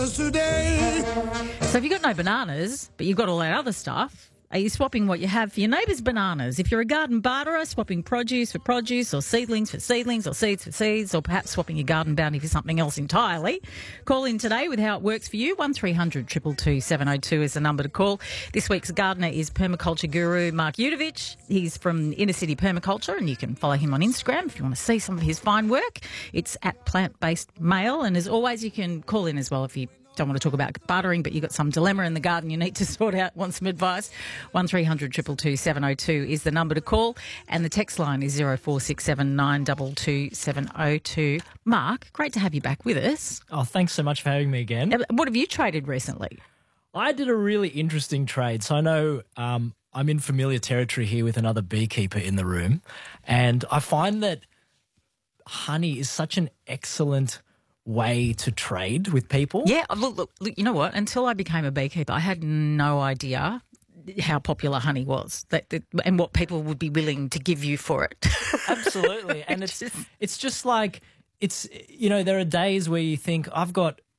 today. So if you've got no bananas, but you've got all that other stuff, are you swapping what you have for your neighbour's bananas? If you're a garden barterer, swapping produce for produce or seedlings for seedlings or seeds for seeds, or perhaps swapping your garden bounty for something else entirely, call in today with how it works for you. 1300 222 702 is the number to call. This week's gardener is permaculture guru Mark Udovich. He's from Inner City Permaculture, and you can follow him on Instagram if you want to see some of his fine work. It's at Plant-Based Mail, and as always, you can call in as well if you don't want to talk about bartering, but you've got some dilemma in the garden you need to sort out, want some advice. 1300 222 702 is the number to call, and the text line is 0467 922 702. Mark, great to have you back with us. Oh, thanks so much for having me again. What have you traded recently? I did a really interesting trade. So I know I'm in familiar territory here with another beekeeper in the room, and I find that honey is such an excellent way to trade with people. Yeah, look, you know what? Until I became a beekeeper, I had no idea how popular honey was and what people would be willing to give you for it. Absolutely. And it's just like, there are days where you think, I've got